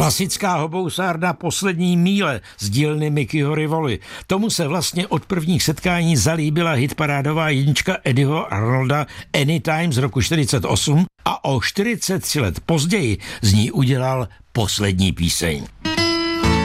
Klasická hobousárna Poslední míle z dílny Mickeyho Rivoly. Tomu se vlastně od prvních setkání zalíbila hitparádová jednička Eddieho Arnolda Anytime z roku 48 a o 43 let později z ní udělal poslední píseň.